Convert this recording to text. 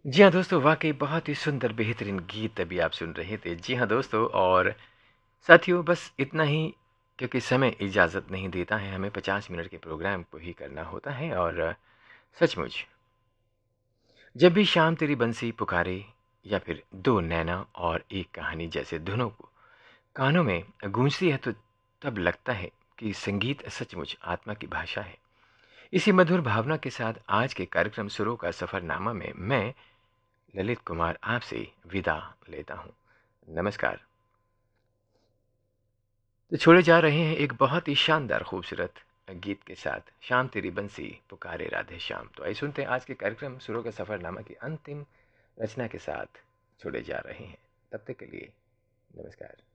जी हाँ दोस्तों, वाक़ई बहुत ही सुंदर बेहतरीन गीत अभी आप सुन रहे थे। जी हाँ दोस्तों और साथियों बस इतना ही क्योंकि समय इजाज़त नहीं देता है, हमें 50 मिनट के प्रोग्राम को ही करना होता है और सचमुच जब भी शाम तेरी बंसी पुकारे या फिर दो नैना और एक कहानी जैसे धुनों को कानों में गूंजती है तो तब लगता है कि संगीत सचमुच आत्मा की भाषा है। इसी मधुर भावना के साथ आज के कार्यक्रम सुरों का सफ़रनामा में मैं ललित कुमार आपसे विदा लेता हूँ। नमस्कार। तो छोड़े जा रहे हैं एक बहुत ही शानदार खूबसूरत गीत के साथ, शाम तेरी बंसी पुकारे राधे श्याम। तो आइए सुनते हैं आज के कार्यक्रम सुरों का सफ़रनामा की अंतिम रचना के साथ छोड़े जा रहे हैं। तब तक के लिए नमस्कार।